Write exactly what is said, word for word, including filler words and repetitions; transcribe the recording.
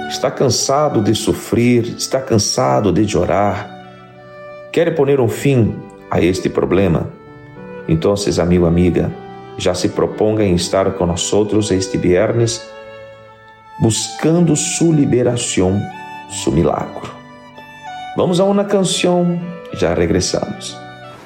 Está cansado de sofrer? Está cansado de chorar? Quer poner um fim a este problema? Então, amigo, amiga, já se proponga em estar com nós este viernes, buscando sua liberação, seu milagro. Vamos a uma canção, já regressamos.